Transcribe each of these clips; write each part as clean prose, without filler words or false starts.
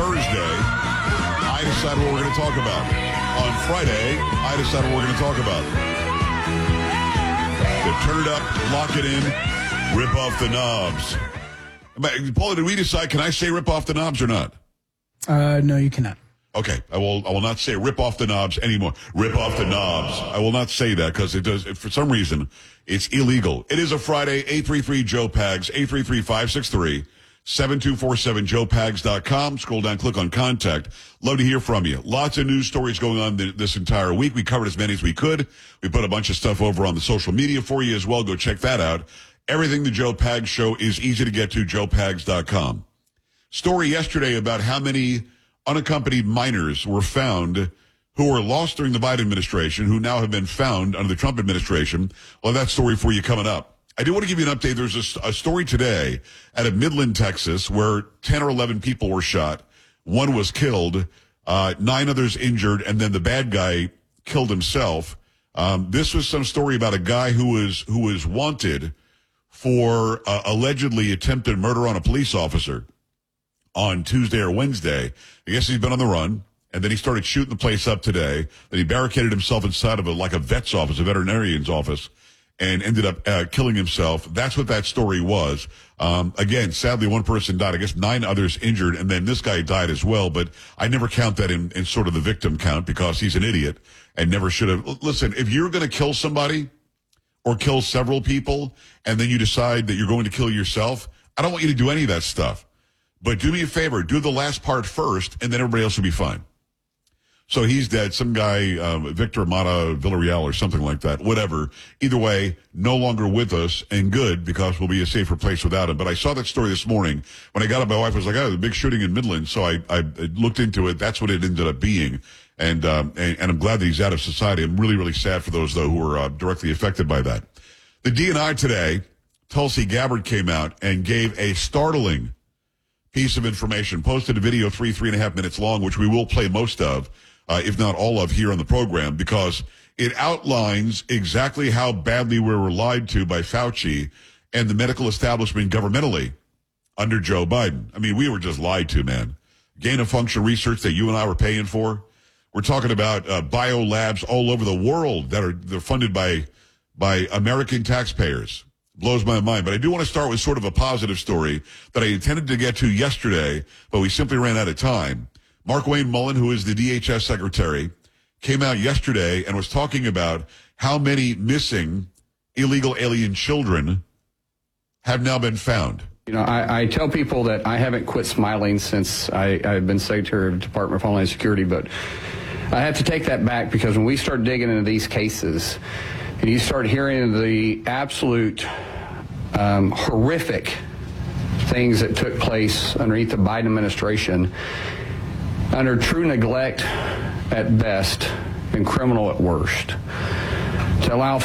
Thursday, I decide what we're going to talk about. On Friday, I decide what we're going to talk about. So turn it up, lock it in, rip off the knobs. Paula, did we decide, can I say rip off the knobs or not? No, you cannot. Okay, I will not say rip off the knobs anymore. Rip off the knobs. I will not say that because it does, for some reason, it's illegal. It is a Friday, 833-JOE-PAGS, 833-563-7247, joepags.com. Scroll down, click on contact. Love to hear from you. Lots of news stories going on this entire week. We covered as many as we could. We put a bunch of stuff over on the social media for you as well. Go check that out. Everything the Joe Pags Show is easy to get to, joepags.com. Story yesterday about how many unaccompanied minors were found who were lost during the Biden administration, who now have been found under the Trump administration. Well, that story for you coming up. I do want to give you an update. There's a story today out of Midland, Texas, where 10 or 11 people were shot. One was killed, 9 others injured, and then the bad guy killed himself. This was some story about a guy who was wanted for allegedly attempted murder on a police officer on Tuesday or Wednesday. I guess he's been on the run, and then he started shooting the place up today. Then he barricaded himself inside of a vet's office, a veterinarian's office, and ended up killing himself. That's what that story was. Again, sadly, one person died. I guess 9 others injured, and then this guy died as well. But I never count that in sort of the victim count because he's an idiot and never should have. Listen, if you're going to kill somebody or kill several people, and then you decide that you're going to kill yourself, I don't want you to do any of that stuff. But do me a favor, do the last part first, and then everybody else will be fine. So he's dead. Some guy, Victor Mata Villarreal or something like that, whatever. Either way, no longer with us, and good, because we'll be a safer place without him. But I saw that story this morning. When I got up, my wife was like, oh, the big shooting in Midland. So I looked into it. That's what it ended up being. And I'm glad that he's out of society. I'm really, really sad for those, though, who are directly affected by that. The DNI today, Tulsi Gabbard came out and gave a startling piece of information, posted a video 3.5 minutes long, which we will play most of, if not all of, here on the program, because it outlines exactly how badly we were lied to by Fauci and the medical establishment governmentally under Joe Biden. I mean, we were just lied to, man. Gain-of-function research that you and I were paying for. We're talking about bio labs all over the world they're funded by American taxpayers. Blows my mind. But I do want to start with sort of a positive story that I intended to get to yesterday, but we simply ran out of time. Markwayne Mullin, who is the DHS secretary, came out yesterday and was talking about how many missing illegal alien children have now been found. You know, I tell people that I haven't quit smiling since I've been Secretary of the Department of Homeland Security, but I have to take that back because when we start digging into these cases, and you start hearing the absolute horrific things that took place underneath the Biden administration, under true neglect at best and criminal at worst, to allow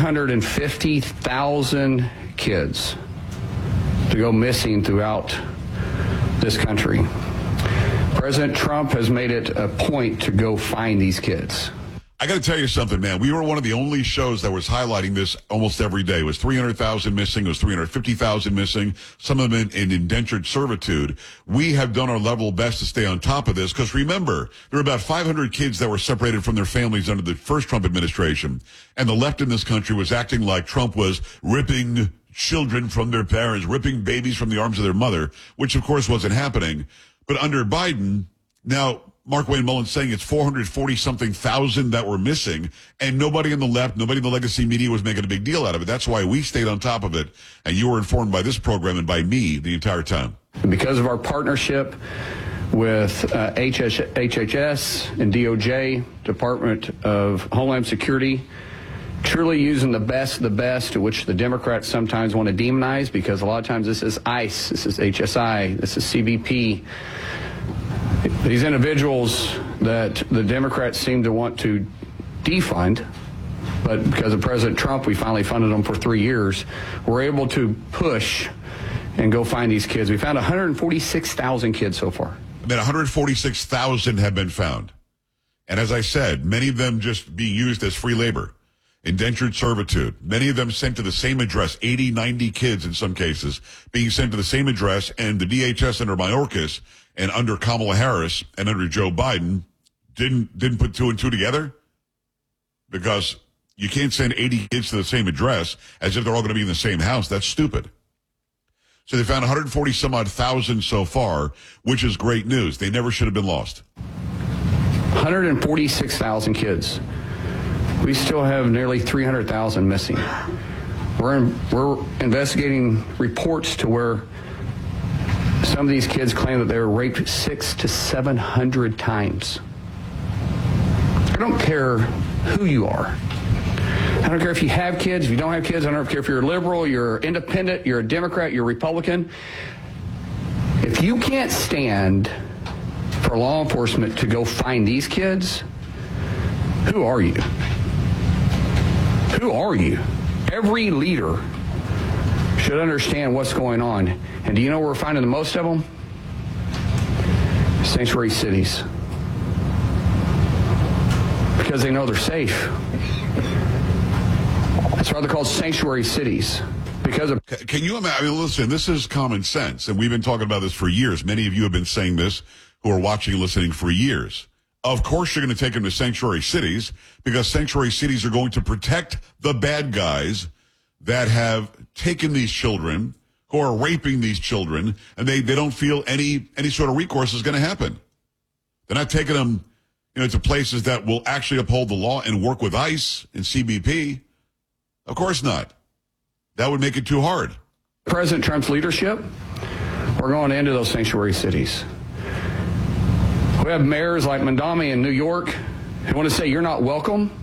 450,000 kids to go missing throughout this country. President Trump has made it a point to go find these kids. I got to tell you something, man. We were one of the only shows that was highlighting this almost every day. It was 300,000 missing. It was 350,000 missing. Some of them in indentured servitude. We have done our level best to stay on top of this because remember, there were about 500 kids that were separated from their families under the first Trump administration. And the left in this country was acting like Trump was ripping children from their parents, ripping babies from the arms of their mother, which of course wasn't happening. But under Biden, now, Markwayne Mullin saying it's 440-something thousand that were missing, and nobody in the left, nobody in the legacy media was making a big deal out of it. That's why we stayed on top of it, and you were informed by this program and by me the entire time. Because of our partnership with HHS and DOJ, Department of Homeland Security, truly using the best, which the Democrats sometimes want to demonize because a lot of times this is ICE, this is HSI, this is CBP. These individuals that the Democrats seem to want to defund, but because of President Trump, we finally funded them for 3 years. We're able to push and go find these kids. We found 146,000 kids so far. I mean, 146,000 have been found. And as I said, many of them just being used as free labor, indentured servitude. Many of them sent to the same address, 80, 90 kids in some cases being sent to the same address, and the DHS under Mayorkas and under Kamala Harris and under Joe Biden didn't put two and two together? Because you can't send 80 kids to the same address as if they're all going to be in the same house. That's stupid. So they found 140 some odd thousand so far, which is great news. They never should have been lost. 146,000 kids. We still have nearly 300,000 missing. We're investigating reports to where some of these kids claim that they were raped 600 to 700 times. I don't care who you are. I don't care if you have kids, if you don't have kids. I don't care if you're a liberal, you're independent, you're a Democrat, you're a Republican. If you can't stand for law enforcement to go find these kids, who are you? Who are you? Every leader should understand what's going on. And do you know where we're finding the most of them? Sanctuary cities. Because they know they're safe. That's why they're called sanctuary cities. Because of. Can you imagine? I mean, listen, this is common sense, and we've been talking about this for years. Many of you have been saying this who are watching and listening for years. Of course, you're going to take them to sanctuary cities because sanctuary cities are going to protect the bad guys that have taken these children, who are raping these children, and they don't feel any sort of recourse is going to happen. They're not taking them, to places that will actually uphold the law and work with ICE and CBP. Of course not. That would make it too hard. President Trump's leadership, we're going into those sanctuary cities. We have mayors like Mandami in New York who want to say you're not welcome.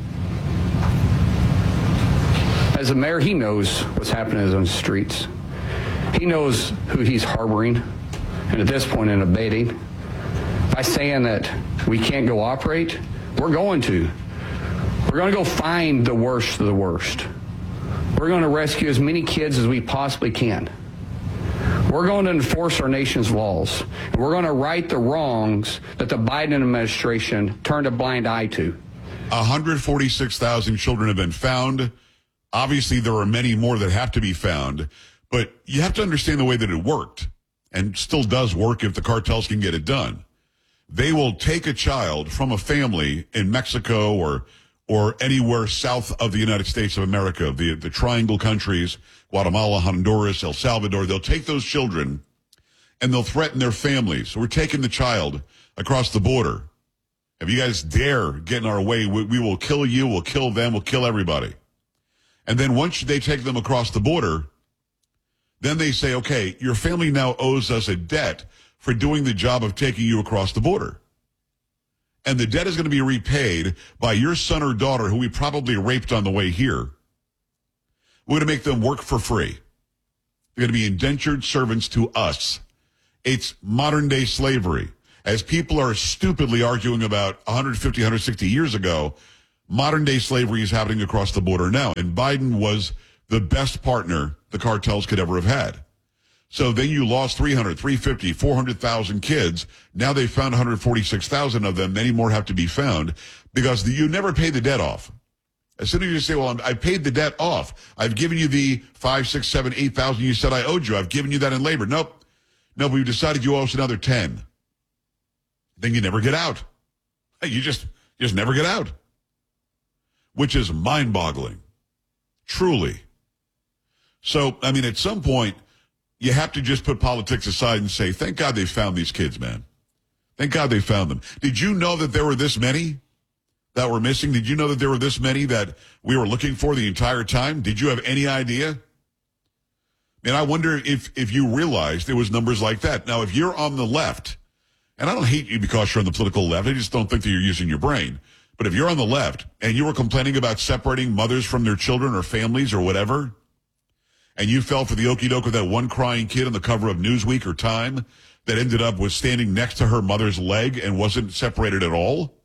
As a mayor, he knows what's happening on the streets. He knows who he's harboring, and at this point in abating. By saying that we can't go operate, we're going to. We're going to go find the worst of the worst. We're going to rescue as many kids as we possibly can. We're going to enforce our nation's laws. And we're going to right the wrongs that the Biden administration turned a blind eye to. 146,000 children have been found. Obviously, there are many more that have to be found. But you have to understand the way that it worked, and still does work if the cartels can get it done. They will take a child from a family in Mexico or anywhere south of the United States of America, the triangle countries, Guatemala, Honduras, El Salvador. They'll take those children and they'll threaten their families. So we're taking the child across the border. If you guys dare get in our way, we will kill you, we'll kill them, we'll kill everybody. And then once they take them across the border, then they say, okay, your family now owes us a debt for doing the job of taking you across the border. And the debt is going to be repaid by your son or daughter who we probably raped on the way here. We're going to make them work for free. They're going to be indentured servants to us. It's modern day slavery. As people are stupidly arguing about 150, 160 years ago, modern day slavery is happening across the border now. And Biden was the best partner the cartels could ever have had. So then you lost 300, 350, 400,000 kids. Now they found 146,000 of them. Many more have to be found because you never pay the debt off. As soon as you say, well, I paid the debt off. I've given you the 5, 6, 7, 8,000 you said I owed you. I've given you that in labor. Nope. No, we've decided you owe us another 10. Then you never get out. You just never get out. Which is mind-boggling. Truly. So, I mean, at some point, you have to just put politics aside and say, thank God they found these kids, man. Thank God they found them. Did you know that there were this many that were missing? Did you know that there were this many that we were looking for the entire time? Did you have any idea? And I wonder if you realized there was numbers like that. Now, if you're on the left, and I don't hate you because you're on the political left, I just don't think that you're using your brain. But if you're on the left and you were complaining about separating mothers from their children or families or whatever, and you fell for the okie doke with that one crying kid on the cover of Newsweek or Time that ended up with standing next to her mother's leg and wasn't separated at all?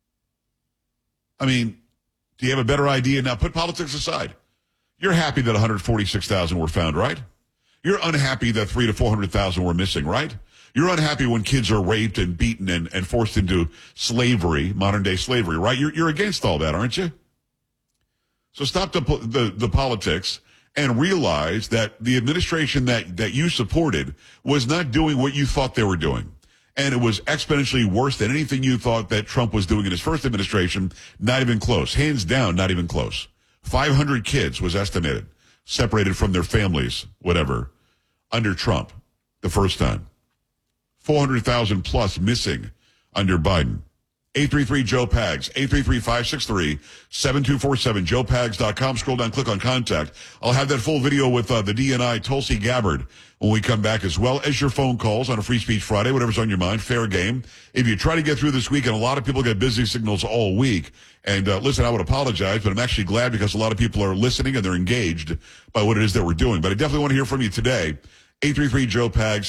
I mean, do you have a better idea? Now, put politics aside. You're happy that 146,000 were found, right? You're unhappy that 300,000 to 400,000 were missing, right? You're unhappy when kids are raped and beaten and forced into slavery, modern-day slavery, right? You're against all that, aren't you? So stop the politics and realize that the administration that you supported was not doing what you thought they were doing. And it was exponentially worse than anything you thought that Trump was doing in his first administration. Not even close. Hands down, not even close. 500 kids was estimated, separated from their families, whatever, under Trump the first time. 400,000 plus missing under Biden. 833-JOE-PAGS, 833-563-7247, joepags.com. Scroll down, click on contact. I'll have that full video with the DNI Tulsi Gabbard when we come back, as well as your phone calls on a Free Speech Friday, whatever's on your mind, fair game. If you try to get through this week, and a lot of people get busy signals all week, and listen, I would apologize, but I'm actually glad because a lot of people are listening and they're engaged by what it is that we're doing. But I definitely want to hear from you today. 833-JOE-PAGS,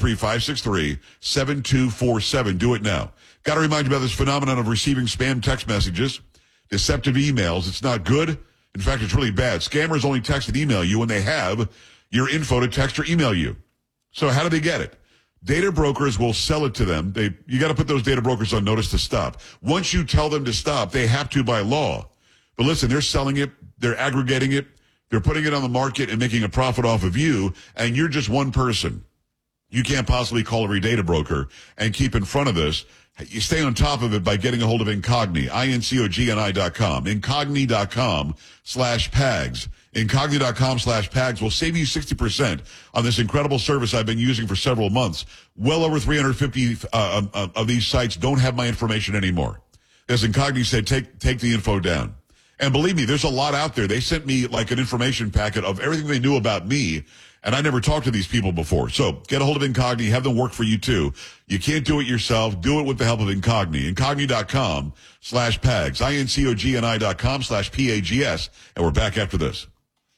833-563-7247. Do it now. Got to remind you about this phenomenon of receiving spam text messages, deceptive emails. It's not good. In fact, it's really bad. Scammers only text and email you when they have your info to text or email you. So how do they get it? Data brokers will sell it to them. You got to put those data brokers on notice to stop. Once you tell them to stop, they have to by law. But listen, they're selling it. They're aggregating it. They're putting it on the market and making a profit off of you, and you're just one person. You can't possibly call every data broker and keep in front of this. You stay on top of it by getting a hold of Incogni, INCOGNI.com, Incogni.com/PAGS. Incogni.com/PAGS will save you 60% on this incredible service I've been using for several months. Well over 350 of these sites don't have my information anymore. As Incogni said, take the info down. And believe me, there's a lot out there. They sent me like an information packet of everything they knew about me, and I never talked to these people before. So get a hold of Incogni. Have them work for you too. You can't do it yourself. Do it with the help of Incogni. Incogni.com/PAGS. INCOGNI.com/PAGS. And we're back after this.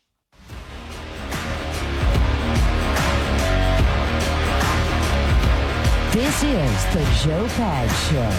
This is the Joe Pags Show.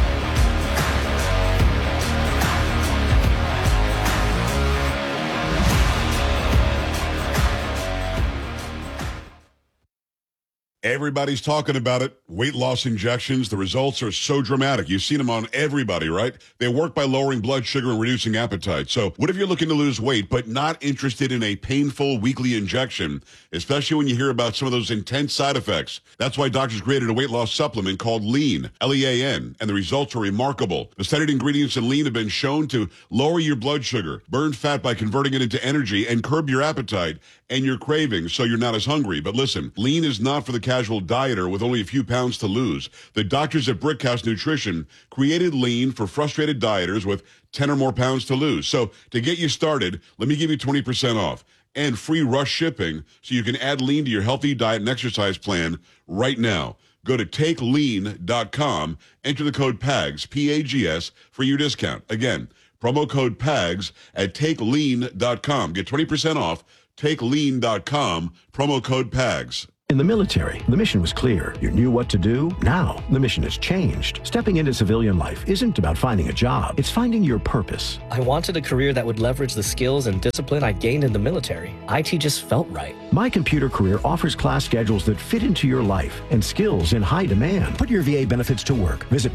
Everybody's talking about it. Weight loss injections. The results are so dramatic. You've seen them on everybody, right? They work by lowering blood sugar and reducing appetite. So what if you're looking to lose weight but not interested in a painful weekly injection, especially when you hear about some of those intense side effects? That's why doctors created a weight loss supplement called Lean, L-E-A-N, and the results are remarkable. The studied ingredients in Lean have been shown to lower your blood sugar, burn fat by converting it into energy, and curb your appetite and your cravings so you're not as hungry. But listen, Lean is not for the casual dieter with only a few pounds to lose. The doctors at Brickhouse Nutrition created Lean for frustrated dieters with 10 or more pounds to lose. So to get you started, let me give you 20% off and free rush shipping so you can add Lean to your healthy diet and exercise plan right now. Go to takelean.com, enter the code PAGS, P-A-G-S, for your discount. Again, promo code PAGS at takelean.com. Get 20% off. TakeLean.com, promo code PAGS. In the military, the mission was clear. You knew what to do. Now, the mission has changed. Stepping into civilian life isn't about finding a job. It's finding your purpose. I wanted a career that would leverage the skills and discipline I gained in the military. IT just felt right. My Computer Career offers class schedules that fit into your life and skills in high demand. Put your VA benefits to work. Visit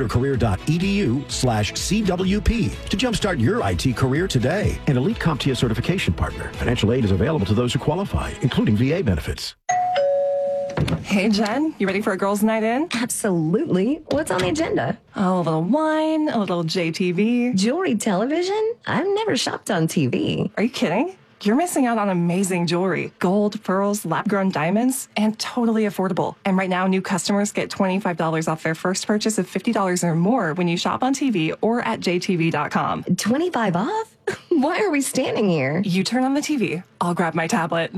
mycomputercareer.edu/CWP to jumpstart your IT career today. An elite CompTIA certification partner. Financial aid is available to those who qualify, including VA benefits. Hey, Jen, you ready for a girls' night in? Absolutely. What's on the agenda? Oh, a little wine, a little JTV. Jewelry television? I've never shopped on TV. Are you kidding? You're missing out on amazing jewelry. Gold, pearls, lab-grown diamonds, and totally affordable. And right now, new customers get $25 off their first purchase of $50 or more when you shop on TV or at jtv.com. 25 off? Why are we standing here? You turn on the TV. I'll grab my tablet.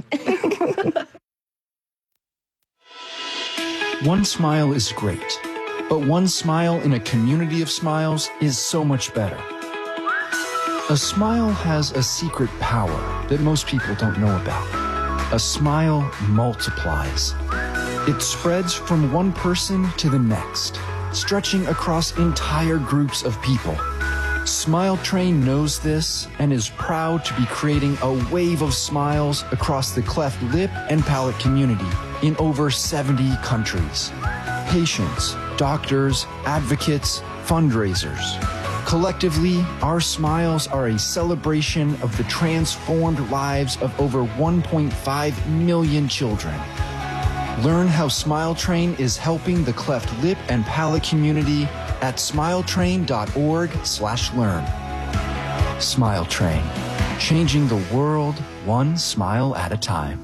One smile is great, but one smile in a community of smiles is so much better. A smile has a secret power that most people don't know about. A smile multiplies. It spreads from one person to the next, stretching across entire groups of people. Smile Train knows this and is proud to be creating a wave of smiles across the cleft lip and palate community in over 70 countries. Patients, doctors, advocates, fundraisers. Collectively, our smiles are a celebration of the transformed lives of over 1.5 million children. Learn how Smile Train is helping the cleft lip and palate community at smiletrain.org/learn. Smile Train, changing the world one smile at a time.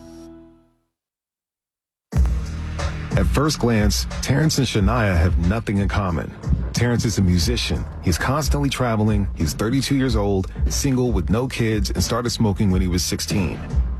At first glance, Terrence and Shania have nothing in common. Terrence is a musician. He's constantly traveling. He's 32 years old, single with no kids, and started smoking when he was 16.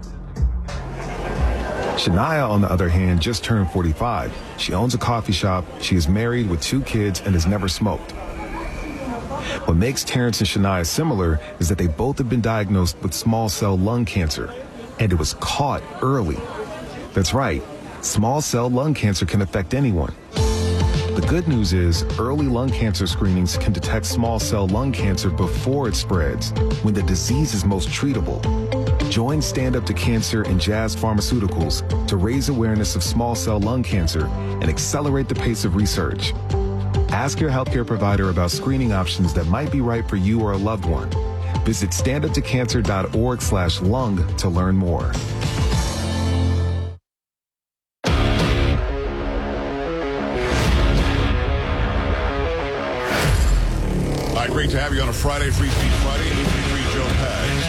Shania, on the other hand, just turned 45. She owns a coffee shop. She is married with 2 kids and has never smoked. What makes Terrence and Shania similar is that they both have been diagnosed with small cell lung cancer, and it was caught early. That's right. Small cell lung cancer can affect anyone. The good news is early lung cancer screenings can detect small cell lung cancer before it spreads, when the disease is most treatable. Join Stand Up to Cancer and Jazz Pharmaceuticals to raise awareness of small cell lung cancer and accelerate the pace of research. Ask your healthcare provider about screening options that might be right for you or a loved one. Visit standuptocancer.org/lung to learn more. Great to have you on a Friday, Free Speech Friday. 833 Joe Pags,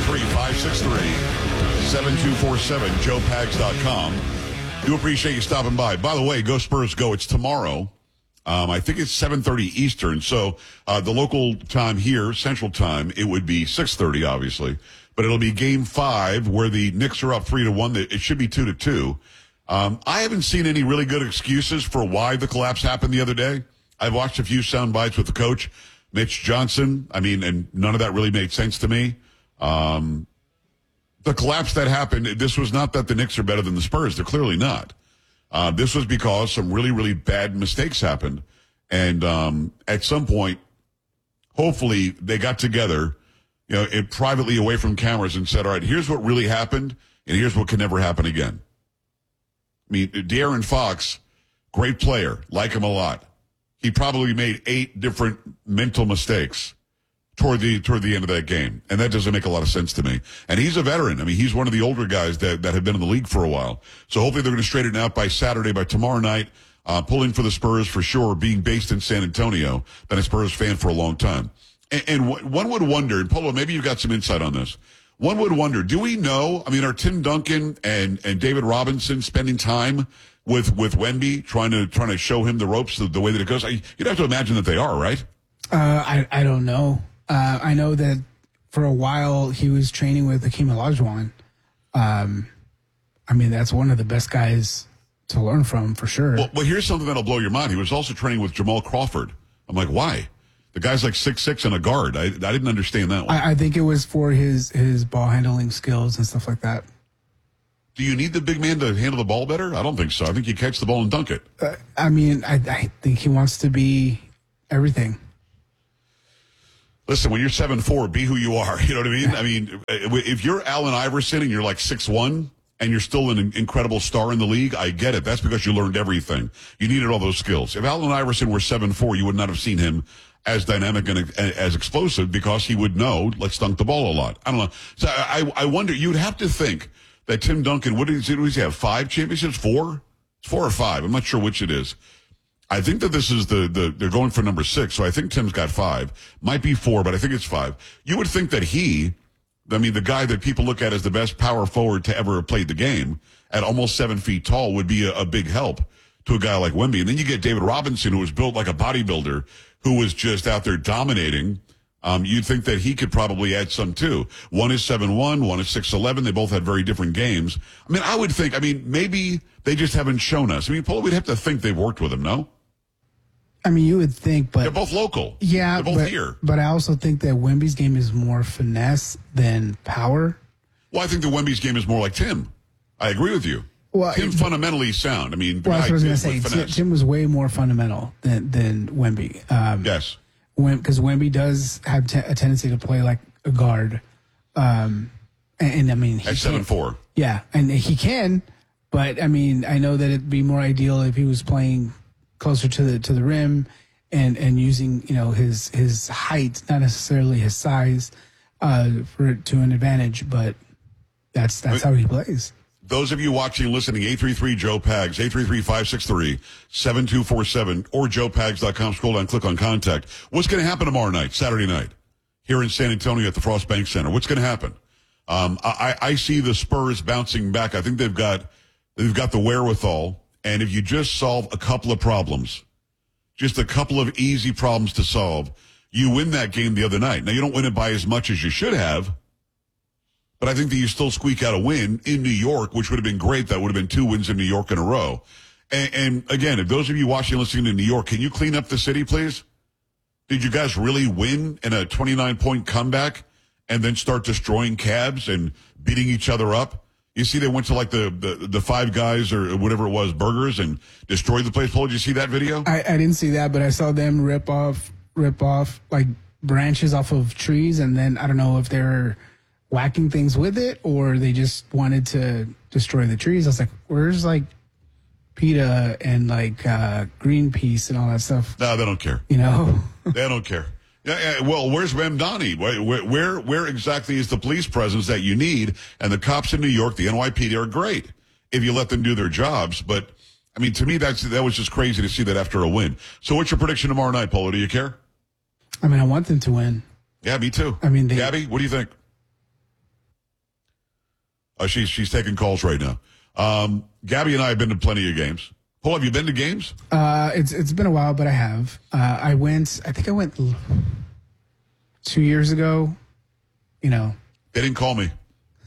833-563-7247, joepags.com. Do appreciate you stopping by. By the way, go Spurs go. It's tomorrow. I think it's 7:30 Eastern. So the local time here, Central Time, it would be 6:30, obviously. But it'll be Game 5 where the Knicks are up 3-1. It should be 2-2. I haven't seen any really good excuses for why the collapse happened the other day. I've watched a few sound bites with the coach, Mitch Johnson. And none of that really made sense to me. The collapse that happened, this was not that the Knicks are better than the Spurs. They're clearly not. This was because some really, really bad mistakes happened. And at some point, hopefully, they got together, privately away from cameras and said, all right, here's what really happened, and here's what can never happen again. De'Aaron Fox, great player, like him a lot. He probably made 8 different mental mistakes toward the end of that game. And that doesn't make a lot of sense to me. And he's a veteran. He's one of the older guys that have been in the league for a while. So hopefully they're going to straighten it out by Saturday, by tomorrow night, pulling for the Spurs for sure, being based in San Antonio. Been a Spurs fan for a long time. And one would wonder, and Polo, maybe you've got some insight on this. One would wonder, do we know, are Tim Duncan and David Robinson spending time with Wemby, trying to show him the ropes the way that it goes? You'd have to imagine that they are, right? I don't know. I know that for a while he was training with Hakeem Olajuwon. That's one of the best guys to learn from, for sure. Well, here's something that'll blow your mind. He was also training with Jamal Crawford. I'm like, why? The guy's like 6'6" and a guard. I didn't understand that one. I think it was for his ball handling skills and stuff like that. Do you need the big man to handle the ball better? I don't think so. I think you catch the ball and dunk it. I think he wants to be everything. Listen, when you're 7'4", be who you are. You know what I mean? If you're Allen Iverson and you're like 6'1", and you're still an incredible star in the league, I get it. That's because you learned everything. You needed all those skills. If Allen Iverson were 7'4", you would not have seen him as dynamic and as explosive because he would know, let's dunk the ball a lot. I don't know. So I wonder, you'd have to think that Tim Duncan, what does he have, 5 championships? 4? It's 4 or 5. I'm not sure which it is. I think that this is they're going for number 6, so I think Tim's got 5. Might be 4, but I think it's 5. You would think that the guy that people look at as the best power forward to ever have played the game, at almost 7 feet tall, would be a big help to a guy like Wemby. And then you get David Robinson, who was built like a bodybuilder, who was just out there dominating. You'd think that he could probably add some too. One is 7'1", one is 6'11". They both had very different games. I would think, maybe they just haven't shown us. Paul, we'd have to think they've worked with him, no? You would think, but they're both local. Yeah, they're both here. But I also think that Wemby's game is more finesse than power. Well, I think that Wemby's game is more like Tim. I agree with you. Well, Tim's fundamentally sound. That's what I was going to say. Tim was way more fundamental than Wemby. Yes. Because Wemby does have a tendency to play like a guard. At 7'4". Yeah, and he can, but I know that it'd be more ideal if he was playing closer to the rim and using his height, not necessarily his size, to an advantage. But that's how he plays. Those of you watching and listening, 833-JOE-PAGS, 833-563-7247, or joepags.com. Scroll down, click on contact. What's going to happen tomorrow night, Saturday night, here in San Antonio at the Frost Bank Center? What's going to happen? I see the Spurs bouncing back. I think they've got the wherewithal. And if you just solve a couple of problems, just a couple of easy problems to solve, you win that game the other night. Now, you don't win it by as much as you should have, but I think that you still squeak out a win in New York, which would have been great. That would have been 2 wins in New York in a row. And again, if those of you watching and listening to New York, can you clean up the city, please? Did you guys really win in a 29-point comeback and then start destroying cabs and beating each other up? You see, they went to like the Five Guys or whatever it was, burgers, and destroyed the place. Paul, did you see that video? I didn't see that, but I saw them rip off like branches off of trees, and then I don't know if they're whacking things with it or they just wanted to destroy the trees. I was like, where's like PETA and like Greenpeace and all that stuff? No, they don't care. You know, they don't care. Yeah, well, where's Mamdani? Where exactly is the police presence that you need? And the cops in New York, the NYPD, are great if you let them do their jobs. But, I mean, to me, that was just crazy to see that after a win. So what's your prediction tomorrow night, Polo? Do you care? I mean, I want them to win. Yeah, me too. I mean, Gabby, what do you think? She's taking calls right now. Gabby and I have been to plenty of games. Paul, have you been to games? It's been a while, but I have. I think I went 2 years ago. You know, they didn't call me.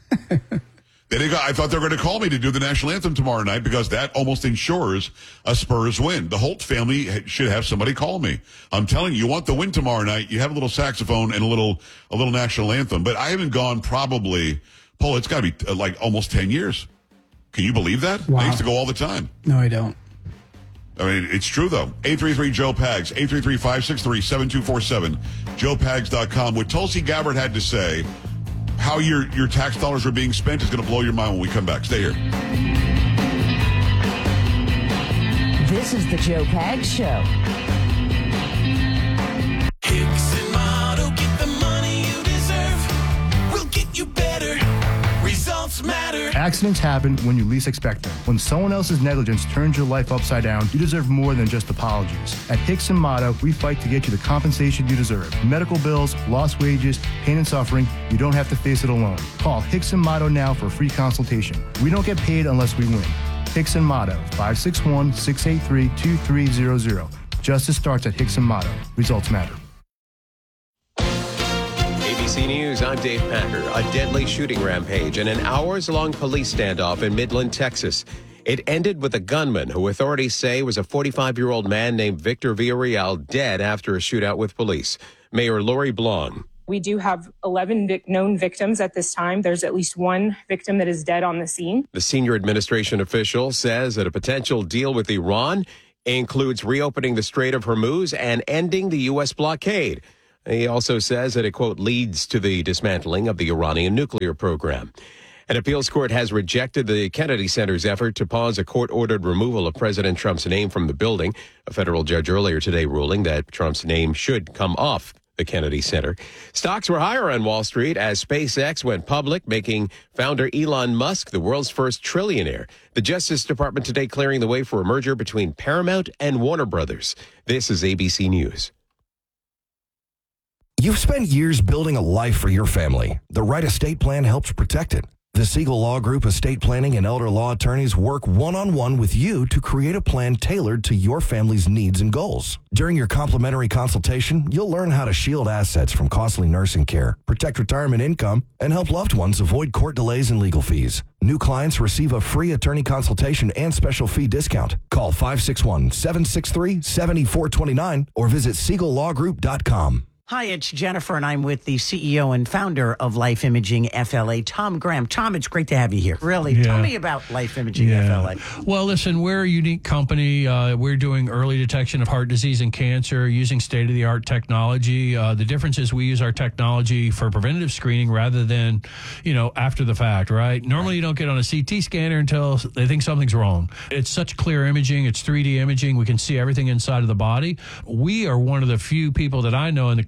I thought they were going to call me to do the national anthem tomorrow night because that almost ensures a Spurs win. The Holt family should have somebody call me. I'm telling you, you want the win tomorrow night. You have a little saxophone and a little national anthem. But I haven't gone probably, Paul, it's got to be like almost 10 years. Can you believe that? Wow. I used to go all the time. No, I don't. I mean, it's true, though. 833-JOE-PAGS, 833-563-7247, joepags.com. What Tulsi Gabbard had to say, how your tax dollars are being spent, is going to blow your mind when we come back. Stay here. This is the Joe Pags Show. Hicks and Motto, get the money you deserve. We'll get you better. Results matter. Accidents happen when you least expect them. When someone else's negligence turns your life upside down, you deserve more than just apologies. At Hicks and Motto, we fight to get you the compensation you deserve. Medical bills, lost wages, pain and suffering, you don't have to face it alone. Call Hicks and Motto now for a free consultation. We don't get paid unless we win. Hicks and Motto, 561-683-2300. Justice starts at Hicks and Motto. Results matter. ABC News, I'm Dave Packer. A deadly shooting rampage and an hours-long police standoff in Midland, Texas. It ended with a gunman who authorities say was a 45-year-old man named Victor Villarreal dead after a shootout with police. Mayor Lori Blong. We do have 11 known victims at this time. There's at least one victim that is dead on the scene. The senior administration official says that a potential deal with Iran includes reopening the Strait of Hormuz and ending the U.S. blockade. He also says that it, quote, leads to the dismantling of the Iranian nuclear program. An appeals court has rejected the Kennedy Center's effort to pause a court-ordered removal of President Trump's name from the building. A federal judge earlier today ruling that Trump's name should come off the Kennedy Center. Stocks were higher on Wall Street as SpaceX went public, making founder Elon Musk the world's first trillionaire. The Justice Department today clearing the way for a merger between Paramount and Warner Brothers. This is ABC News. You've spent years building a life for your family. The right estate plan helps protect it. The Siegel Law Group estate planning and elder law attorneys work one-on-one with you to create a plan tailored to your family's needs and goals. During your complimentary consultation, you'll learn how to shield assets from costly nursing care, protect retirement income, and help loved ones avoid court delays and legal fees. New clients receive a free attorney consultation and special fee discount. Call 561-763-7429 or visit SiegelLawGroup.com. Hi, it's Jennifer, and I'm with the CEO and founder of Life Imaging FLA, Tom Graham. Tom, it's great to have you here. Really, tell me about Life Imaging FLA. Well, listen, we're a unique company. We're doing early detection of heart disease and cancer using state-of-the-art technology. The difference is we use our technology for preventative screening rather than, after the fact, right? Normally, you don't get on a CT scanner until they think something's wrong. It's such clear imaging. It's 3D imaging. We can see everything inside of the body. We are one of the few people that I know in the country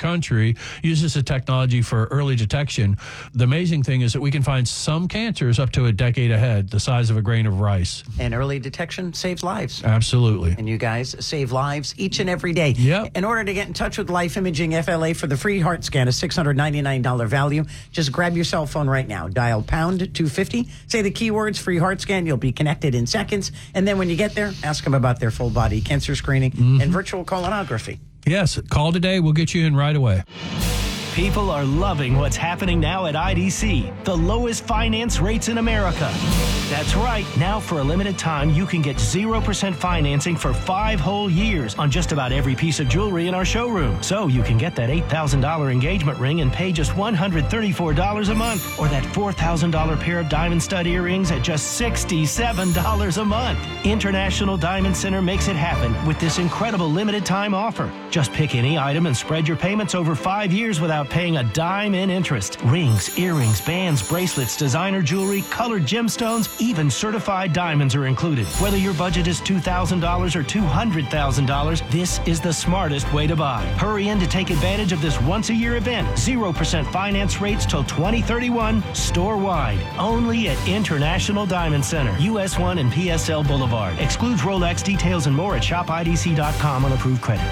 country uses the technology for early detection. The amazing thing is that we can find some cancers up to a decade ahead, the size of a grain of rice. And early detection saves lives. Absolutely. And you guys save lives each and every day. Yep. In order to get in touch with Life Imaging FLA for the free heart scan, a $699 value, just grab your cell phone right now. Dial pound 250. Say the keywords free heart scan. You'll be connected in seconds. And then when you get there, ask them about their full body cancer screening and virtual colonography. Yes, call today. We'll get you in right away. People are loving what's happening now at IDC, the lowest finance rates in America. That's right. Now, for a limited time, you can get 0% financing for 5 whole years on just about every piece of jewelry in our showroom. So you can get that $8,000 engagement ring and pay just $134 a month, or that $4,000 pair of diamond stud earrings at just $67 a month. International Diamond Center makes it happen with this incredible limited time offer. Just pick any item and spread your payments over 5 years without paying a dime in interest. Rings, earrings, bands, bracelets, designer jewelry, colored gemstones, even certified diamonds are included. Whether your budget is $2,000 or $200,000, this is the smartest way to buy. Hurry in to take advantage of this once-a-year event. 0% finance rates till 2031, store-wide. Only at International Diamond Center, US 1 and PSL Boulevard. Excludes Rolex. Details and more at shopidc.com on approved credit.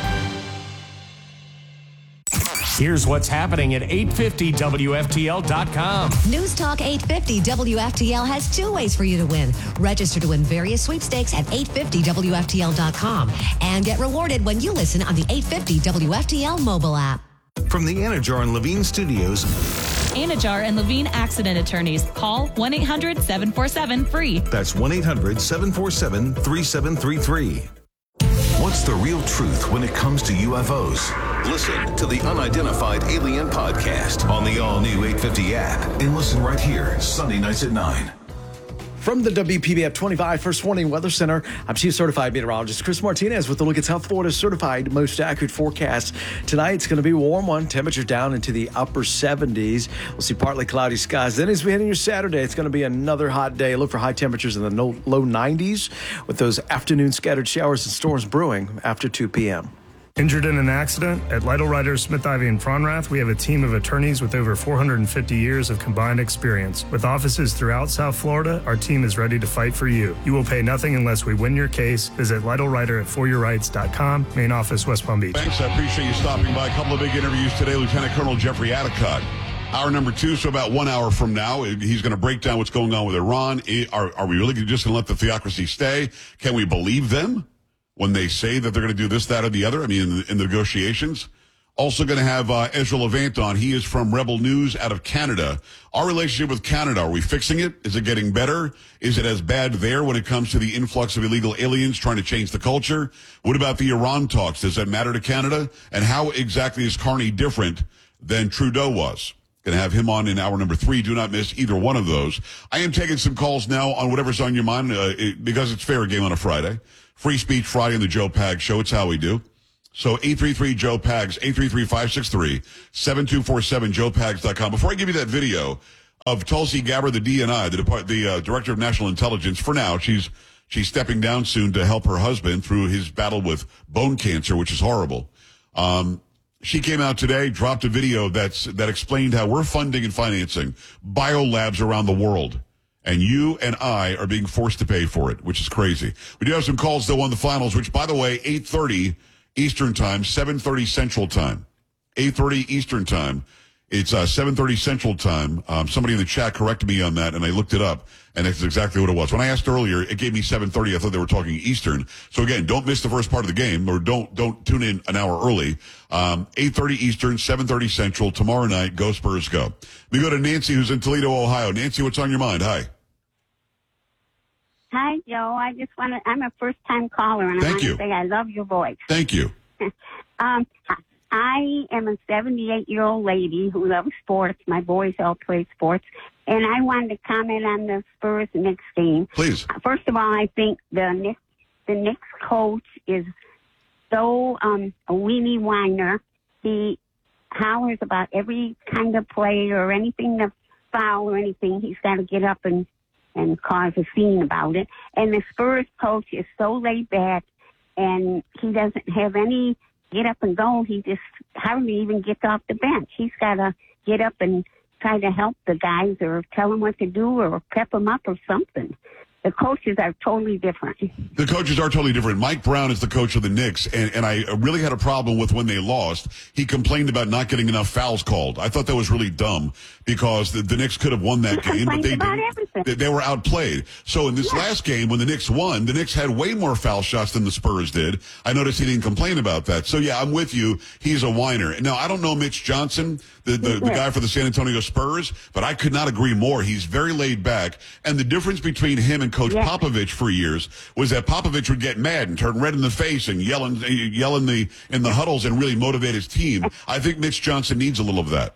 Here's what's happening at 850WFTL.com. News Talk 850 WFTL has 2 ways for you to win. Register to win various sweepstakes at 850WFTL.com and get rewarded when you listen on the 850 WFTL mobile app. From the Anajar and Levine Studios. Anajar and Levine Accident Attorneys. Call 1-800-747-FREE. That's 1-800-747-3733. What's the real truth when it comes to UFOs? Listen to the Unidentified Alien Podcast on the all-new 850 app and listen right here, Sunday nights at 9. From the WPBF 25 First Warning Weather Center, I'm Chief Certified Meteorologist Chris Martinez with a look at South Florida's certified most accurate forecast. Tonight, it's going to be a warm one. Temperatures down into the upper 70s. We'll see partly cloudy skies. Then as we head into Saturday, it's going to be another hot day. Look for high temperatures in the low 90s with those afternoon scattered showers and storms brewing after 2 p.m. Injured in an accident? At Lytle Ryder, Smith, Ivy, and Fronrath, we have a team of attorneys with over 450 years of combined experience. With offices throughout South Florida, our team is ready to fight for you. You will pay nothing unless we win your case. Visit Lytle Ryder at foryourrights.com. Main office, West Palm Beach. Thanks. I appreciate you stopping by. A couple of big interviews today. Lieutenant Colonel Jeffrey Adicott. Hour number 2, so about 1 hour from now, he's going to break down what's going on with Iran. Are we really just going to let the theocracy stay? Can we believe them when they say that they're going to do this, that, or the other? I mean, in the negotiations. Also going to have Ezra Levant on. He is from Rebel News out of Canada. Our relationship with Canada, are we fixing it? Is it getting better? Is it as bad there when it comes to the influx of illegal aliens trying to change the culture? What about the Iran talks? Does that matter to Canada? And how exactly is Carney different than Trudeau was? Going to have him on in hour number 3. Do not miss either one of those. I am taking some calls now on whatever's on your mind because it's fair game on a Friday. Free Speech Friday on the Joe Pags Show. It's how we do. So 833-JOE-PAGS, 833-563-7247, joepags.com. Before I give you that video of Tulsi Gabbard, the DNI, the Director of National Intelligence, for now, she's stepping down soon to help her husband through his battle with bone cancer, which is horrible. She came out today, dropped a video that explained how we're funding and financing biolabs around the world. And you and I are being forced to pay for it, which is crazy. We do have some calls, though, on the finals, which, by the way, 8:30 Eastern Time, 7:30 Central Time. 8:30 Eastern Time. It's 7:30 Central Time. Somebody in the chat corrected me on that, and I looked it up, and that's exactly what it was. When I asked earlier, it gave me 7:30. I thought they were talking Eastern. So, again, don't miss the first part of the game, or don't tune in an hour early. 8:30 Eastern, 7:30 Central. Tomorrow night, go Spurs, go. We go to Nancy, who's in Toledo, Ohio. Nancy, what's on your mind? Hi. Hi, Joe. I'm a first-time caller, and I want to say I love your voice. Thank you. I am a 78-year-old lady who loves sports. My boys all play sports. And I wanted to comment on the Spurs-Knicks game. Please. First of all, I think the Knicks coach is so a weenie whiner. He hollers about every kind of play or anything to foul or anything. He's got to get up and cause a scene about it. And the Spurs coach is so laid back, and he doesn't have any get up and go. He just hardly even gets off the bench. He's got to get up and try to help the guys or tell them what to do or pep them up or something. The coaches are totally different. The coaches are totally different. Mike Brown is the coach of the Knicks, and I really had a problem with when they lost. He complained about not getting enough fouls called. I thought that was really dumb because the Knicks could have won that game, but they didn't. They were outplayed. So in this last game, when the Knicks won, the Knicks had way more foul shots than the Spurs did. I noticed he didn't complain about that. So yeah, I'm with you. He's a whiner. Now, I don't know Mitch Johnson, the guy for the San Antonio Spurs, but I could not agree more. He's very laid back. And the difference between him and Coach Popovich for years was that Popovich would get mad and turn red in the face and yell in the huddles and really motivate his team. I think Mitch Johnson needs a little of that.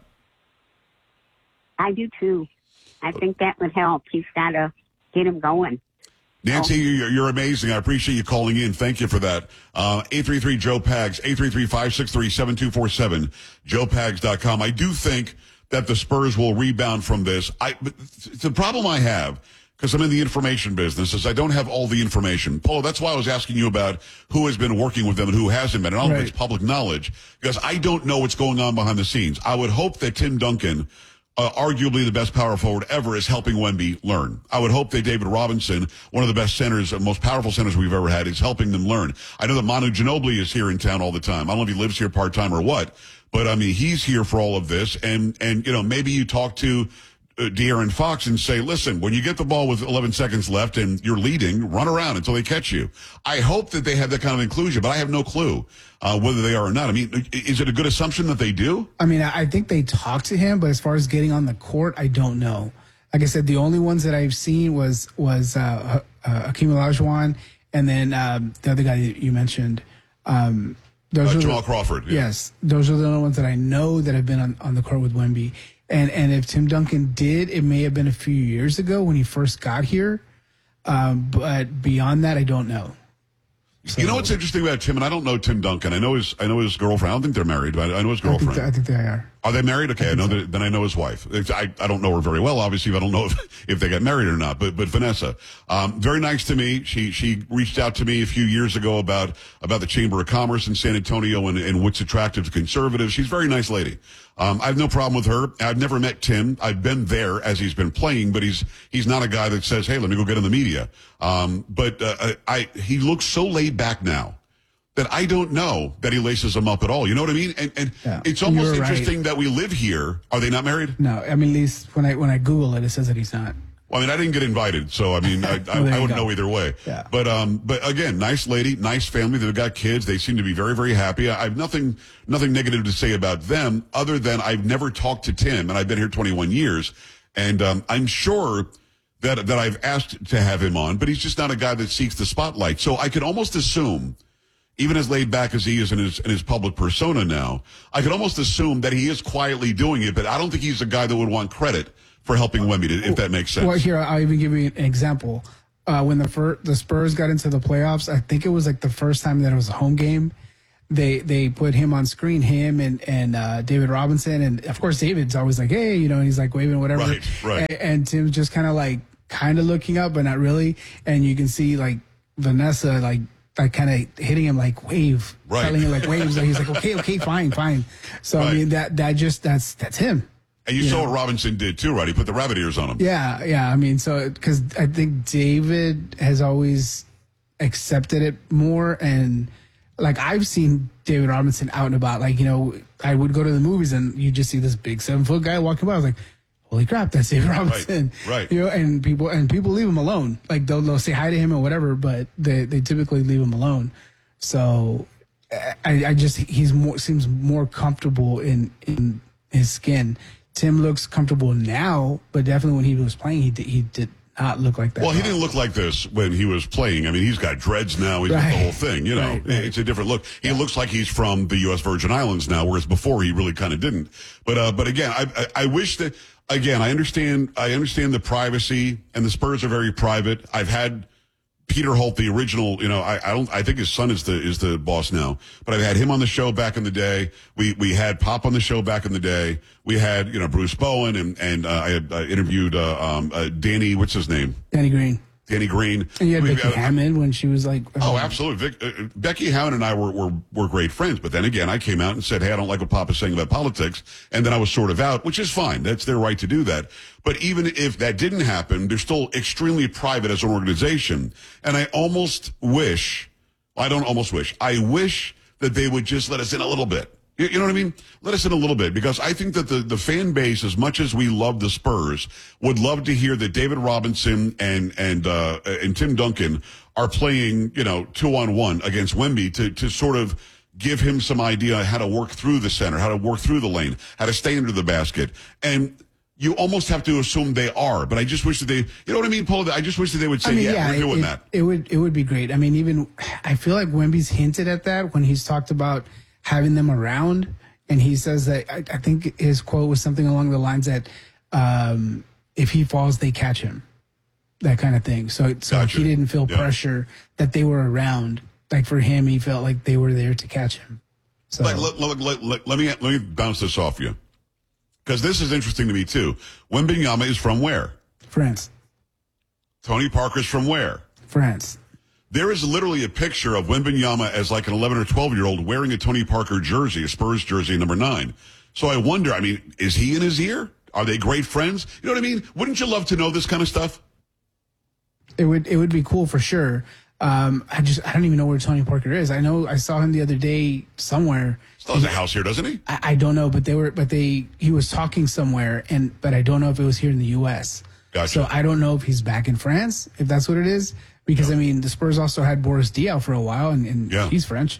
I do too. I think that would help. He's got to get him going. Nancy, you're amazing. I appreciate you calling in. Thank you for that. 833-JOE-PAGS, 833-563-7247, joepags.com. I do think that the Spurs will rebound from this. The problem I have, because I'm in the information business, is I don't have all the information. Paul, that's why I was asking you about who has been working with them and who hasn't been. And I don't know if it's public knowledge, because I don't know what's going on behind the scenes. I would hope that Tim Duncan, arguably the best power forward ever, is helping Wemby learn. I would hope that David Robinson, one of the best centers, most powerful centers we've ever had, is helping them learn. I know that Manu Ginobili is here in town all the time. I don't know if he lives here part-time or what, but I mean, he's here for all of this. And you know, maybe you talk to De'Aaron Fox and say, listen, when you get the ball with 11 seconds left and you're leading, run around until they catch you. I hope that they have that kind of inclusion, but I have no clue whether they are or not. I mean, is it a good assumption that they do? I mean, I think they talk to him, but as far as getting on the court, I don't know. Like I said, the only ones that I've seen was Hakeem Olajuwon and then the other guy that you mentioned. Jamal Crawford. Yeah. Yes, those are the only ones that I know that have been on the court with Wemby. And if Tim Duncan did, it may have been a few years ago when he first got here. But beyond that, I don't know. So, you know what's interesting about Tim, and I don't know Tim Duncan. I know his girlfriend. I don't think they're married, but I know his girlfriend. I think they are. Are they married? Okay, then I know his wife. I don't know her very well, obviously, but I don't know if they got married or not. But Vanessa, very nice to me. She reached out to me a few years ago about the Chamber of Commerce in San Antonio and what's attractive to conservatives. She's a very nice lady. I have no problem with her. I've never met Tim. I've been there as he's been playing, but he's not a guy that says, "Hey, let me go get in the media." He looks so laid back now that I don't know that he laces them up at all. You know what I mean? And it's almost interesting that we live here. Are they not married? No, I mean, at least when I Google it, it says that he's not. Well, I mean, I didn't get invited, so I mean, I wouldn't know either way. Yeah. But again, nice lady, nice family. They've got kids. They seem to be very, very happy. I have nothing negative to say about them other than I've never talked to Tim, and I've been here 21 years, and I'm sure that I've asked to have him on, but he's just not a guy that seeks the spotlight. So I could almost assume, even as laid back as he is in his public persona now, I could almost assume that he is quietly doing it, but I don't think he's a guy that would want credit for helping Wemby, if that makes sense. Well, here, I'll even give you an example. When the Spurs got into the playoffs, I think it was like the first time that it was a home game, they put him on screen, him and David Robinson. And, of course, David's always like, hey, you know, and he's like waving whatever. Right. And Tim's just kind of looking up, but not really. And you can see, like, Vanessa, like kind of hitting him like wave, telling him like waves. And he's like, okay, fine. So, I mean, that's him. And you saw what Robinson did too, right? He put the rabbit ears on him. Yeah. I mean, so because I think David has always accepted it more, and like I've seen David Robinson out and about. Like, you know, I would go to the movies and you just see this big 7-foot guy walking by. I was like, holy crap, that's David Robinson. Right. You know, and people leave him alone. Like they'll say hi to him or whatever, but they typically leave him alone. So he seems more comfortable in his skin. Tim looks comfortable now, but definitely when he was playing, he did not look like that. Well, he didn't look like this when he was playing. I mean, he's got dreads now. He's got the whole thing, you know. Right. It's a different look. He looks like he's from the U.S. Virgin Islands now, whereas before he really kind of didn't. But again, I wish that, again, I understand the privacy, and the Spurs are very private. I've had Peter Holt, the original, you know, I think his son is the boss now, but I've had him on the show back in the day. We had Pop on the show back in the day. We had, you know, Bruce Bowen and I had interviewed, Danny, what's his name? Danny Green. Danny Green. And you had Becky Hammond when she was like... Oh, absolutely. Becky Hammond and I were great friends. But then again, I came out and said, hey, I don't like what Papa's saying about politics. And then I was sort of out, which is fine. That's their right to do that. But even if that didn't happen, they're still extremely private as an organization. And I almost wish, I don't almost wish, I wish that they would just let us in a little bit. You know what I mean? Let us in a little bit, because I think that the fan base, as much as we love the Spurs, would love to hear that David Robinson and Tim Duncan are playing, 2-on-1 against Wemby to sort of give him some idea how to work through the center, how to work through the lane, how to stay under the basket. And you almost have to assume they are, but I just wish that they, you know what I mean, Paul? I just wish that they would say, we're doing that. It would be great. I mean, I feel like Wemby's hinted at that when he's talked about having them around, and he says that I think his quote was something along the lines that if he falls, they catch him, that kind of thing. So gotcha. He didn't feel pressure that they were around. Like for him, he felt like they were there to catch him. So let me bounce this off you, because this is interesting to me too. Wembanyama is from where? France. Tony Parker's from where? France. There is literally a picture of Wembanyama as like an 11 or 12-year-old wearing a Tony Parker jersey, a Spurs jersey, number 9. So I wonder, I mean, is he in his ear? Are they great friends? You know what I mean? Wouldn't you love to know this kind of stuff? It would be cool for sure. I don't even know where Tony Parker is. I know I saw him the other day somewhere. Still has a house here, doesn't he? I don't know, but he was talking somewhere, but I don't know if it was here in the U.S. Gotcha. So I don't know if he's back in France, if that's what it is. Because, I mean, the Spurs also had Boris Diaw for a while, and he's French.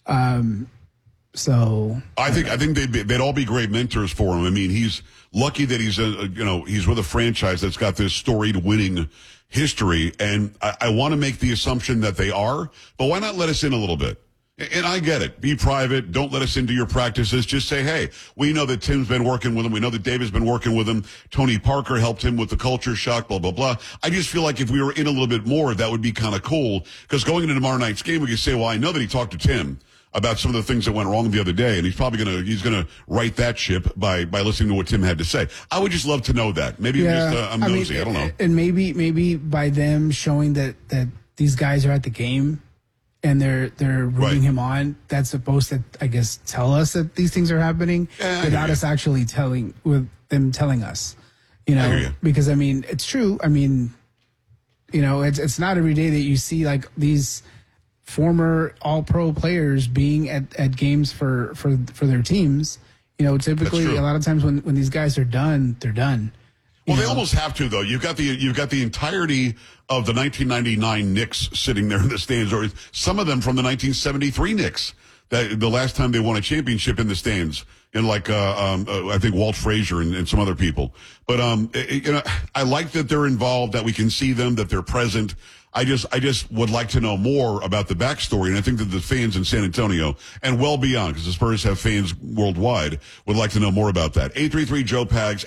So I think they'd all be great mentors for him. I mean, he's lucky that he's with a franchise that's got this storied winning history, and I want to make the assumption that they are, but why not let us in a little bit? And I get it. Be private. Don't let us into your practices. Just say, hey, we know that Tim's been working with him. We know that David's been working with him. Tony Parker helped him with the culture shock, blah, blah, blah. I just feel like if we were in a little bit more, that would be kind of cool. Because going into tomorrow night's game, we could say, well, I know that he talked to Tim about some of the things that went wrong the other day, and he's probably gonna right that ship by listening to what Tim had to say. I would just love to know that. Maybe I'm nosy. I don't know. And maybe by them showing that these guys are at the game, and they're rooting him on, that's supposed to, I guess, tell us that these things are happening without us actually telling us, because I mean, it's true. I mean, it's not every day that you see like these former all-pro players being at games for their teams. Typically a lot of times when these guys are done, they're done. Well, they almost have to, though. You've got the entirety of the 1999 Knicks sitting there in the stands, or some of them from the 1973 Knicks, the last time they won a championship in the stands, and I think Walt Frazier and some other people. But I like that they're involved, that we can see them, that they're present. I just would like to know more about the backstory, and I think that the fans in San Antonio and well beyond, because the Spurs have fans worldwide, would like to know more about that. 833-JOE-PAGS,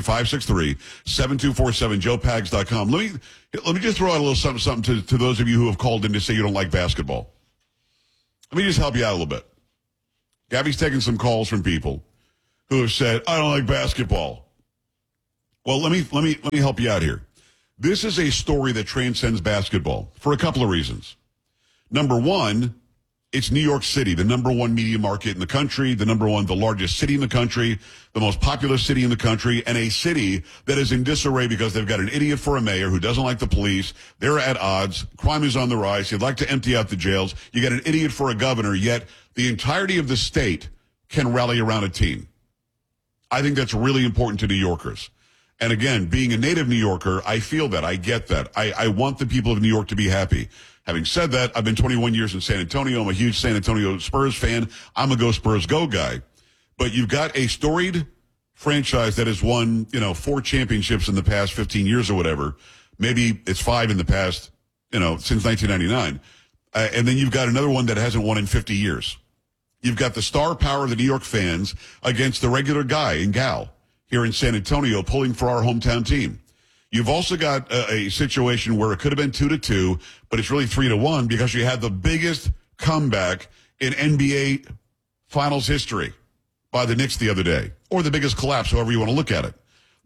833-563-7247, joepags.com. Let me just throw out a little something to those of you who have called in to say you don't like basketball. Let me just help you out a little bit. Gabby's taking some calls from people who have said, I don't like basketball. Well, let me help you out here. This is a story that transcends basketball for a couple of reasons. Number one, it's New York City, the number one media market in the country, the largest city in the country, the most populous city in the country, and a city that is in disarray because they've got an idiot for a mayor who doesn't like the police. They're at odds. Crime is on the rise. You'd like to empty out the jails. You got an idiot for a governor, yet the entirety of the state can rally around a team. I think that's really important to New Yorkers. And again, being a native New Yorker, I feel that. I get that. I want the people of New York to be happy. Having said that, I've been 21 years in San Antonio. I'm a huge San Antonio Spurs fan. I'm a Go Spurs Go guy. But you've got a storied franchise that has won, 4 championships in the past 15 years or whatever. Maybe it's 5 in the past, since 1999. And then you've got another one that hasn't won in 50 years. You've got the star power of the New York fans against the regular guy and gal here in San Antonio pulling for our hometown team. You've also got a situation where it could have been 2-2, but it's really 3-1 because you had the biggest comeback in NBA Finals history by the Knicks the other day, or the biggest collapse, however you want to look at it.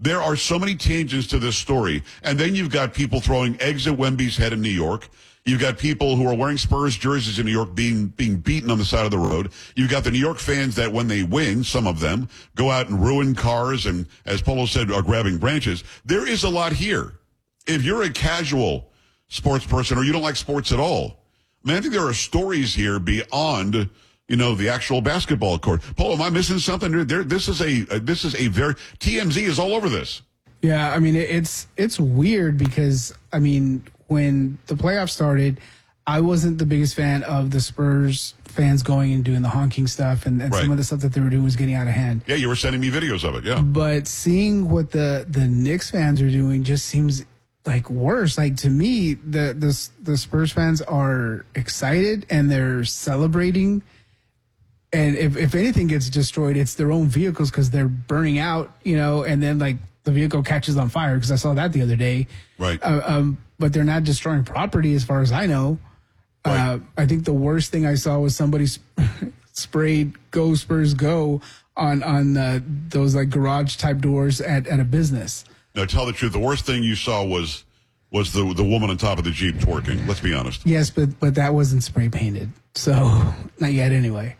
There are so many tangents to this story. And then you've got people throwing eggs at Wemby's head in New York. You've got people who are wearing Spurs jerseys in New York being beaten on the side of the road. You've got the New York fans that when they win, some of them, go out and ruin cars and, as Polo said, are grabbing branches. There is a lot here. If you're a casual sports person or you don't like sports at all, man, I think there are stories here beyond, the actual basketball court. Polo, am I missing something? This is a very, TMZ is all over this. Yeah, I mean, it's weird because, I mean, when the playoffs started, I wasn't the biggest fan of the Spurs fans going and doing the honking stuff, and Right. some of the stuff that they were doing was getting out of hand. Yeah, you were sending me videos of it, yeah. But seeing what the Knicks fans are doing just seems like worse. Like, to me, the Spurs fans are excited and they're celebrating. And if anything gets destroyed, it's their own vehicles because they're burning out, and then like the vehicle catches on fire, because I saw that the other day. Right. But they're not destroying property as far as I know. Right. I think the worst thing I saw was somebody sprayed "Go Spurs Go" on those like garage type doors at a business. No, tell the truth. The worst thing you saw was the woman on top of the Jeep twerking. Let's be honest. Yes, but that wasn't spray painted, so not yet anyway.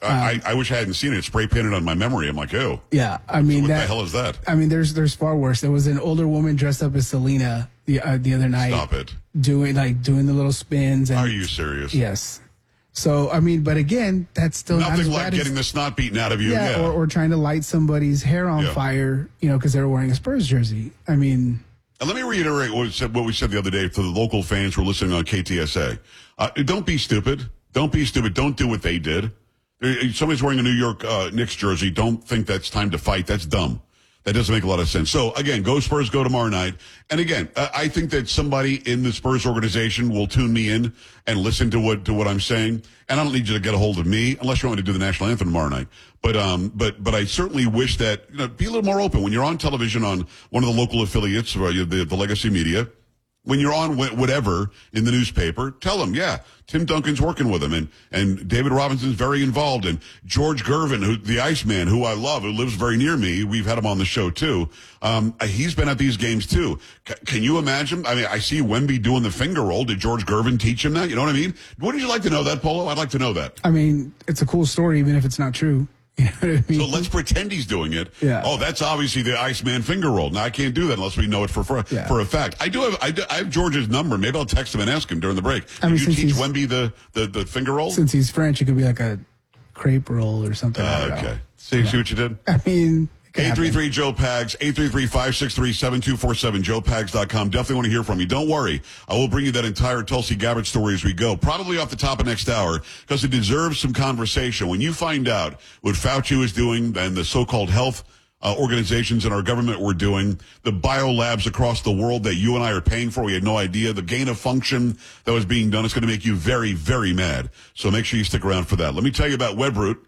I wish I hadn't seen it. Spray painted on my memory. I'm like, oh. Yeah, I mean, What the hell is that? I mean, there's far worse. There was an older woman dressed up as Selena the other night. Stop it. Doing the little spins. And, Are you serious? Yes. So, I mean, but again, that's still not Nothing as like bad as, getting the snot beaten out of you. yeah, Yeah. or trying to light somebody's hair on Yeah. fire, because they were wearing a Spurs jersey. I mean, And let me reiterate what we said the other day for the local fans who are listening on KTSA. Don't be stupid. Don't be stupid. Don't do what they did. Somebody's wearing a New York Knicks jersey. Don't think that's time to fight. That's dumb. That doesn't make a lot of sense. So, again, go Spurs, go tomorrow night. And, again, I think that somebody in the Spurs organization will tune me in and listen to what I'm saying. And I don't need you to get a hold of me unless you want me to do the national anthem tomorrow night. But I certainly wish that, be a little more open. When you're on television on one of the local affiliates, or the legacy media, when you're on whatever in the newspaper, tell them, yeah, Tim Duncan's working with him, and David Robinson's very involved, and George Gervin, the Iceman, who I love, who lives very near me, we've had him on the show too. He's been at these games too. Can you imagine? I mean, I see Wemby doing the finger roll. Did George Gervin teach him that? You know what I mean? Wouldn't you like to know that, Polo? I'd like to know that. I mean, it's a cool story, even if it's not true. You know what I mean? So let's pretend he's doing it. Yeah. Oh, that's obviously the Iceman finger roll. Now I can't do that unless we know it for a fact. I have George's number. Maybe I'll text him and ask him during the break. I mean, Did you since teach he's- Wemby the finger roll? Since he's French, it could be like a crepe roll or something. I don't know. Okay. See what you did? I mean, 833 Joe Pags, 833-563-7247, joepags.com. Definitely want to hear from you. Don't worry. I will bring you that entire Tulsi Gabbard story as we go, probably off the top of next hour, because it deserves some conversation. When you find out what Fauci is doing and the so-called health organizations in our government were doing, the biolabs across the world that you and I are paying for, we had no idea, the gain of function that was being done, it's going to make you very, very mad. So make sure you stick around for that. Let me tell you about WebRoot.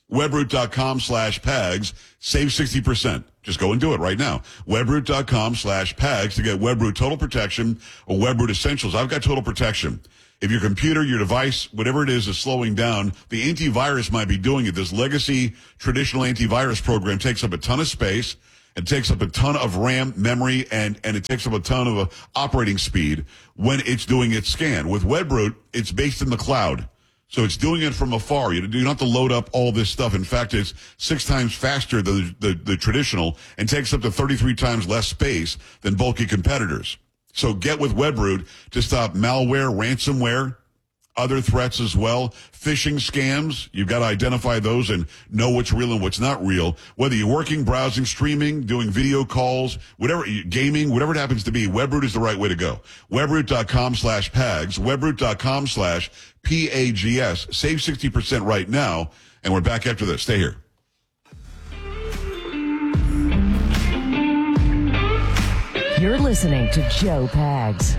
Webroot.com/Pags. Save 60%. Just go and do it right now. Webroot.com/Pags to get WebRoot Total Protection or WebRoot Essentials. I've got Total Protection. If your computer, your device, whatever it is slowing down, the antivirus might be doing it. This legacy traditional antivirus program takes up a ton of space. It takes up a ton of RAM, memory, and it takes up a ton of operating speed when it's doing its scan. With WebRoot, it's based in the cloud. So it's doing it from afar. You don't have to load up all this stuff. In fact, it's 6 times faster than the traditional and takes up to 33 times less space than bulky competitors. So get with WebRoot to stop malware, ransomware, other threats as well. Phishing scams, you've got to identify those and know what's real and what's not real. Whether you're working, browsing, streaming, doing video calls, whatever, gaming, whatever it happens to be, WebRoot is the right way to go. WebRoot.com/Pags, WebRoot.com/PAGS. Save 60% right now, and we're back after this. Stay here. You're listening to Joe Pags.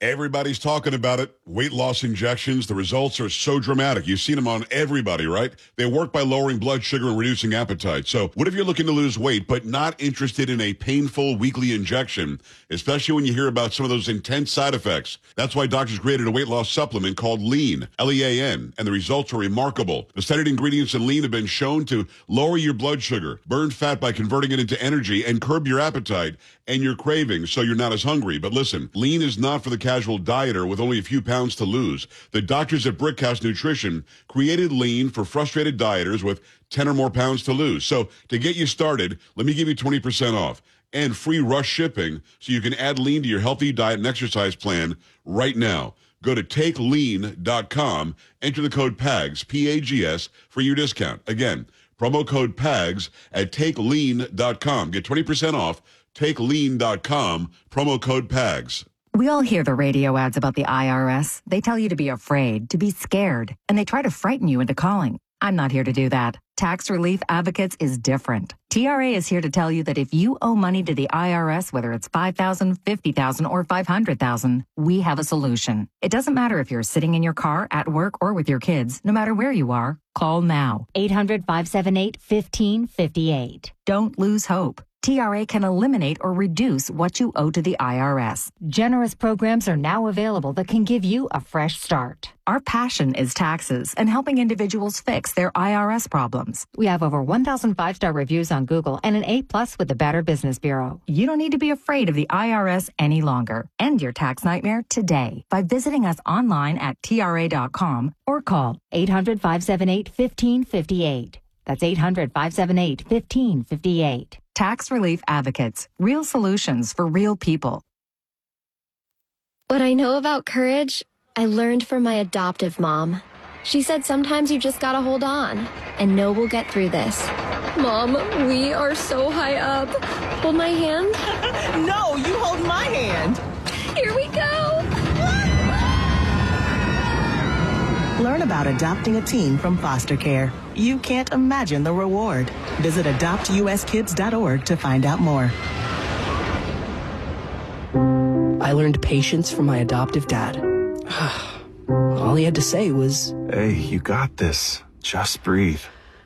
Everybody's talking about it. Weight loss injections. The results are so dramatic. You've seen them on everybody, right? They work by lowering blood sugar and reducing appetite. So what if you're looking to lose weight, but not interested in a painful weekly injection, especially when you hear about some of those intense side effects? That's why doctors created a weight loss supplement called Lean, L-E-A-N, and the results are remarkable. The studied ingredients in Lean have been shown to lower your blood sugar, burn fat by converting it into energy, and curb your appetite and your cravings so you're not as hungry. But listen, Lean is not for the casual dieter with only a few pounds to lose. The doctors at Brickhouse Nutrition created Lean for frustrated dieters with 10 or more pounds to lose. So to get you started, let me give you 20% off and free rush shipping so you can add Lean to your healthy diet and exercise plan right now. Go to takelean.com, enter the code PAGS, P-A-G-S, for your discount. Again, promo code PAGS at takelean.com. Get 20% off. TakeLean.com, promo code PAGS. We all hear the radio ads about the IRS. They tell you to be afraid, to be scared, and they try to frighten you into calling. I'm not here to do that. Tax Relief Advocates is different. TRA is here to tell you that if you owe money to the IRS, whether it's $5,000, $50,000, or $500,000, we have a solution. It doesn't matter if you're sitting in your car, at work, or with your kids. No matter where you are, call now. 800-578-1558. Don't lose hope. TRA can eliminate or reduce what you owe to the IRS. Generous programs are now available that can give you a fresh start. Our passion is taxes and helping individuals fix their IRS problems. We have over 1,000 5-star reviews on Google and an A+ with the Better Business Bureau. You don't need to be afraid of the IRS any longer. End your tax nightmare today by visiting us online at TRA.com or call 800-578-1558. That's 800-578-1558. Tax Relief Advocates. Real solutions for real people. What I know about courage, I learned from my adoptive mom. She said sometimes you just gotta hold on and know we'll get through this. Mom, we are so high up. Hold my hand. No, you hold my hand. Here we go. Learn about adopting a teen from foster care. You can't imagine the reward. Visit adoptuskids.org to find out more. I learned patience from my adoptive dad. All he had to say was, "Hey, you got this. Just breathe."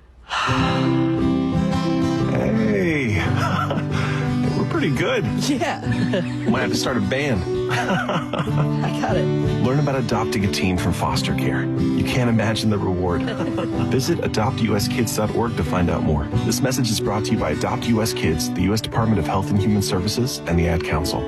Hey, we're pretty good. Yeah. Might have to start a band. I got it. Learn about adopting a teen from foster care. You can't imagine the reward. Visit adoptuskids.org to find out more. This message is brought to you by Adopt US Kids, the U.S. Department of Health and Human Services, and the Ad Council.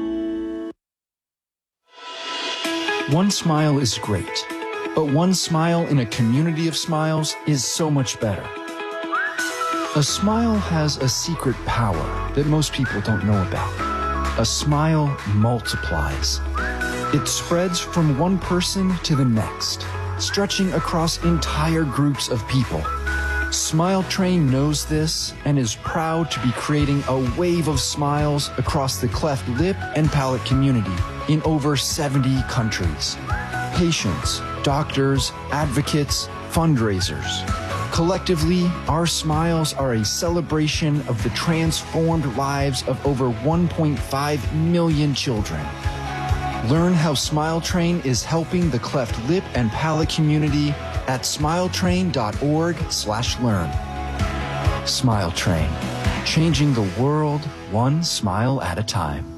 One smile is great, but one smile in a community of smiles is so much better. A smile has a secret power that most people don't know about. A smile multiplies. It spreads from one person to the next, stretching across entire groups of people. Smile Train knows this and is proud to be creating a wave of smiles across the cleft lip and palate community in over 70 countries. Patients, doctors, advocates, fundraisers. Collectively, our smiles are a celebration of the transformed lives of over 1.5 million children. Learn how Smile Train is helping the cleft lip and palate community at smiletrain.org/learn. Smile Train, changing the world one smile at a time.